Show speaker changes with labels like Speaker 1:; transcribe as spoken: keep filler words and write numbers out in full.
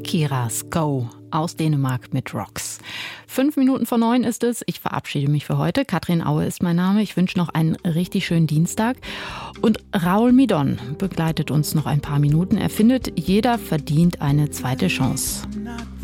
Speaker 1: Kiras Go aus Dänemark mit Rocks. Fünf Minuten vor neun ist es. Ich verabschiede mich für heute. Katrin Aue ist mein Name. Ich wünsche noch einen richtig schönen Dienstag. Und Raoul Midon begleitet uns noch ein paar Minuten. Er findet, jeder verdient eine zweite Chance.